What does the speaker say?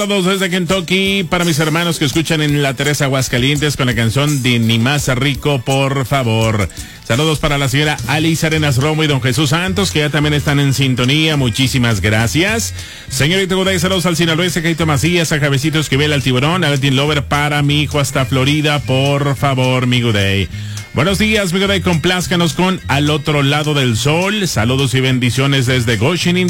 Todos desde Kentucky, para mis hermanos que escuchan en La Teresa, Aguascalientes, con la canción de Ni Más Rico, por favor. Saludos para la señora Alice Arenas Romo y don Jesús Santos, que ya también están en sintonía. Muchísimas gracias. Señorita Guday, saludos al sinaloense Caito Macías, a Javecito Esquivel, al Tiburón, al Latin Lover, para mi hijo hasta Florida, por favor, mi Guday. Buenos días, mi Guday, complázcanos con Al Otro Lado del Sol. Saludos y bendiciones desde Goshen,